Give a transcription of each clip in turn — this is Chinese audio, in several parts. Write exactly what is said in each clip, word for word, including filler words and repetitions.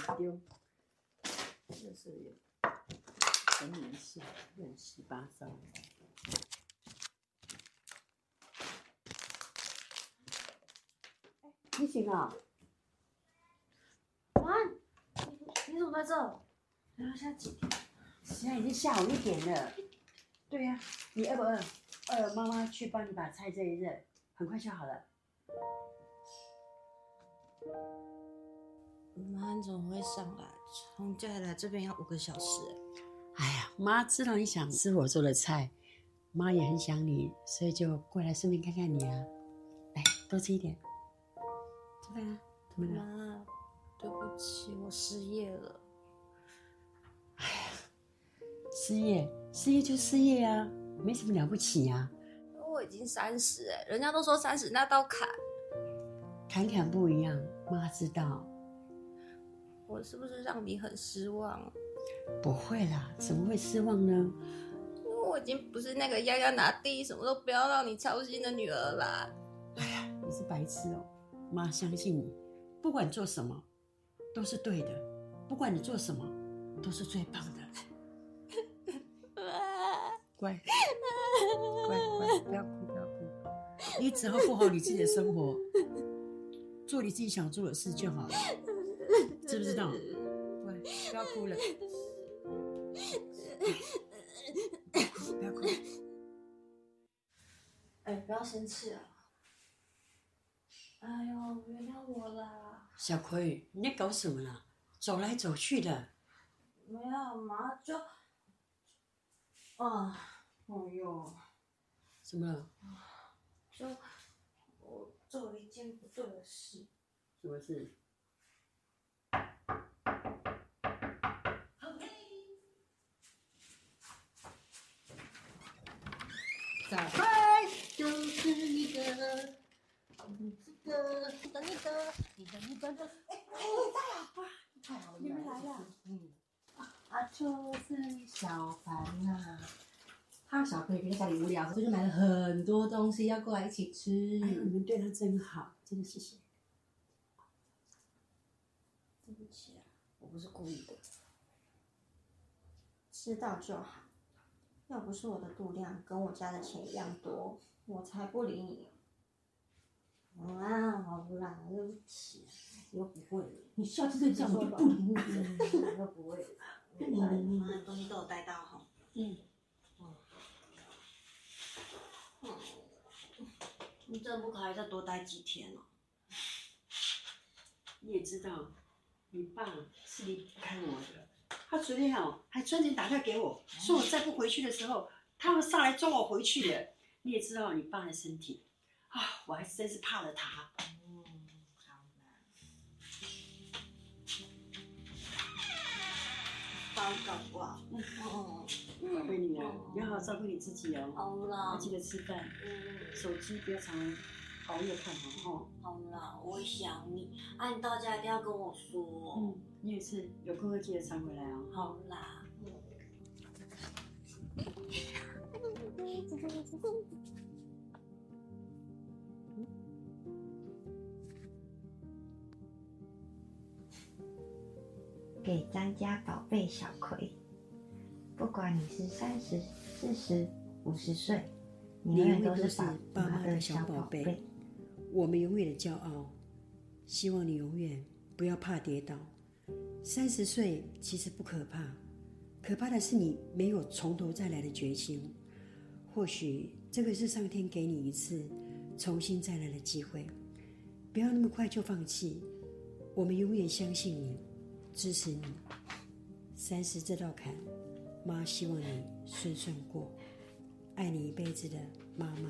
丢，这是有很年轻，乱七八糟。你醒了？ 妈，你你怎么在这？然后现在几点？ 现在已经下午一点了。对呀、啊，你饿不饿？饿，妈妈去帮你把菜热一热，很快就好了。 妈，你怎么会上来？从家里来这边要五个小时。 哎呀，妈知道你想吃我做的菜，妈也很想你，所以就过来顺便看看你啊。来，多吃一点。吃饭啊？怎么了？ 妈，对不起，我失业了。 哎呀，失业，失业就失业啊，没什么了不起啊。 我已经三十哎，人家都说三十那道坎。 坎坎不一样，妈知道。 我是不是让你很失望？ 不会啦，怎么会失望呢？ 因为我已经不是那个样样拿第一，什么都不要让你操心的女儿啦。 哎呀，你是白痴哦！妈相信你，不管做什么都是对的，不管你做什么都是最棒的。乖，乖乖，不要哭，不要哭。你只要过好你自己的生活，做你自己想做的事就好了，知不知道？乖，不要哭了，不要哭。 哎，不要生气了。哎呦，原谅我啦。 小葵，你在搞什么啦？走来走去的。 没有嘛，就啊，哎呦， 怎么了？ 就我做了一件不对的事。 什么事？小葵，就是你的，你的，你的，你的，你的，你的，你的，哎哎，在啊！哇，太好了，你们来了。嗯，啊，就是小凡呐、啊。 他小朋友在家里无聊，所以就买了很多东西要过来一起吃。 哎，你们对他真好，真的谢谢。 对不起啊，我不是故意的。知道就好。要不是我的度量跟我家的钱一样多，我才不理你。啊，好啦，对不起，又不会了。 你下次再这样我就不理你了。 又不会了。嗯，妈，东西都有带到哈。 嗯。 嗯，你真不可以再多待几天了。 你也知道，你爸是离不开我的。他昨天哦还专程打电话给我，说我再不回去的时候，他会上来抓我回去的。你也知道你爸的身体啊，我还真是怕了他。 嗯，好啦。包搞不好。嗯。 宝贝女儿，你要好好照顾你自己哦。 好啦。 要记得吃饭。 嗯。 手机不要常熬夜看哦。 好啦，我会想你。啊，你到家一定要跟我说。 嗯，你也是，有空要记得常回来哦。 好啦。给张家宝贝小葵，不管你是三十、四十、五十岁，你永远都是爸妈的小宝贝。 我们永远的骄傲，希望你永远不要怕跌倒。三十岁其实不可怕，可怕的是你没有从头再来的决心。或许这个是上天给你一次重新再来的机会，不要那么快就放弃。我们永远相信你，支持你。三十这道坎，妈希望你顺顺过，爱你一辈子的妈妈。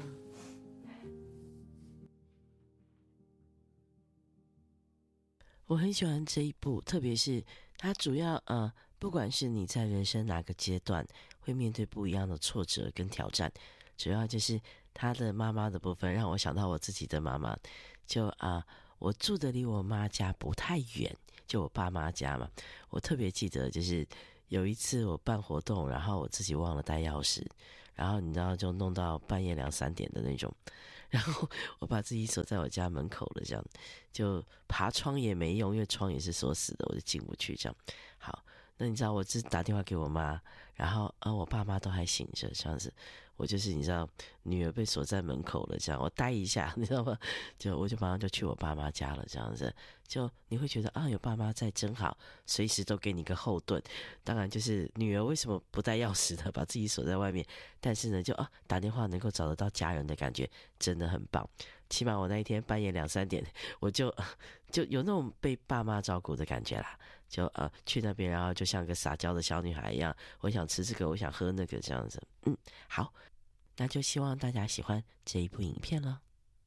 我很喜欢这一部，特别是它主要呃，不管是你在人生哪个阶段会面对不一样的挫折跟挑战，主要就是他的妈妈的部分让我想到我自己的妈妈。就啊、呃，我住的离我妈家不太远，就我爸妈家嘛。我特别记得就是有一次我办活动，然后我自己忘了带钥匙， 然后你知道就弄到半夜两三点的那种，然后我把自己锁在我家门口了，这样就爬窗也没用，因为窗也是锁死的，我就进不去这样。好，那你知道我只打电话给我妈，然后呃我爸妈都还醒着，这样子，我就是你知道女儿被锁在门口了，这样我待一下，你知道吗？就我就马上就去我爸妈家了，这样子，就你会觉得啊有爸妈在真好，随时都给你个后盾。当然就是女儿为什么不带钥匙呢？把自己锁在外面，但是呢就啊打电话能够找得到家人的感觉真的很棒。起码我那一天半夜两三点，我就就有那种被爸妈照顾的感觉啦。就呃去那边，然后就像个撒娇的小女孩一样，我想吃这个，我想喝那个，这样子。嗯，好，那就希望大家喜欢这一部影片了。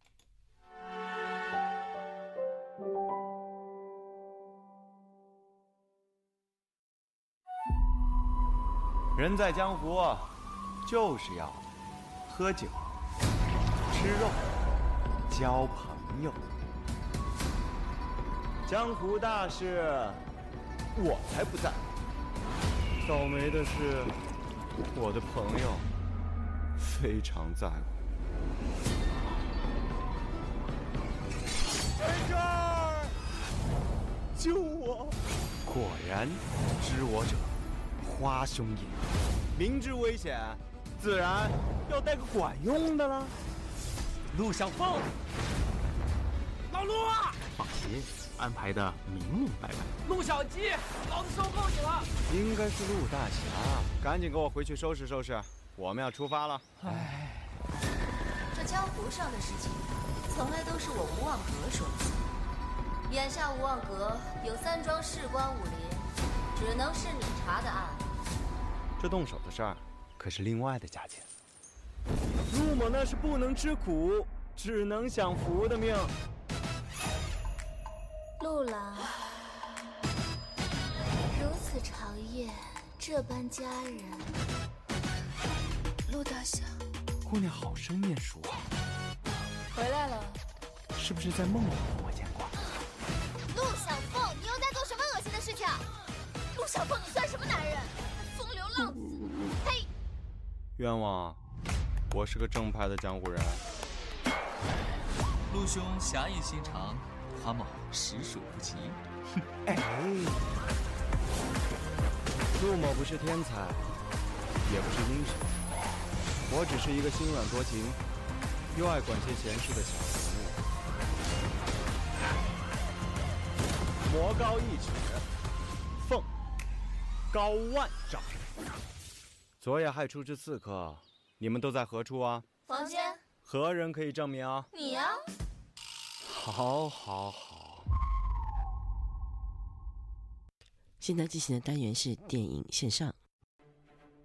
人在江湖，就是要喝酒、吃肉、交朋友。江湖大事，我才不在。倒霉的是，我的朋友非常在乎。在这儿，救我！果然，知我者花兄也。明知危险，自然要带个管用的了。陆小凤， 老陆啊！ 放心，安排的明明白白。 陆小鸡，老子收购你了。 应该是陆大侠，赶紧给我回去收拾收拾，我们要出发了。 唉， 这江湖上的事情，从来都是我吴望阁说了算。眼下吴望阁有三桩事关武林，只能是你查的案。 这动手的事儿，可是另外的价钱。陆某那是不能吃苦，只能享福的命。 陆郎，如此长夜，这般佳人。陆大侠， 姑娘好生面熟啊！ 回来了， 是不是在梦里我见过？ 陆小凤，你又在做什么恶心的事情？陆小凤，你算什么男人？风流浪子！呸！ 冤枉，我是个正派的江湖人。 陆兄侠义心肠，华某实属不及。 哎，陆某不是天才，也不是英雄，我只是一个心软多情，又爱管些闲事的小人物。魔高一尺，凤高万丈。昨夜害出之刺客，你们都在何处啊？ 房间。 何人可以证明啊？ 你呀、啊。 好，好，好。 现在进行的单元是电影线上。